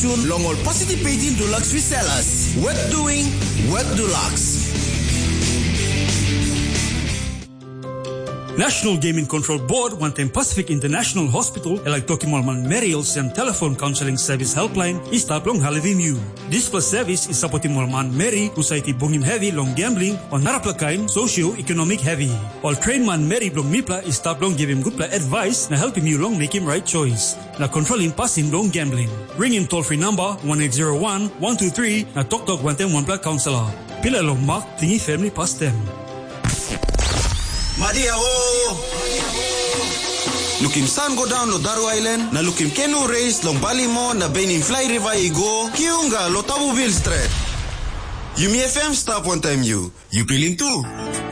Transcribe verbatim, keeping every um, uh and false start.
tune long all participating Dulux resellers. What doing? What Dulux? National Gaming Control Board One-Time Pacific International Hospital elak toki malman Mariels and telephone counseling service helpline is tap long halivim you. This plus service is supporting malman Mary usaiti bungim heavy long gambling on naraplakain socio-economic heavy. All train man Mary long mipla is tap long give him good advice na helping you long make him right choice. Na controlling passing long gambling. Ring him toll free number one eight zero one, one two three na Tok Tok One-Time One Pla counselor. Pila long mark tingi family past them. Madia ho! Lukim sun go down lo Daru Island, na lukim canoe race long Balimo na Benin Fly River Igo, Kiunga lo Tabu Bill Street. You me F M stop one time you, you feeling too.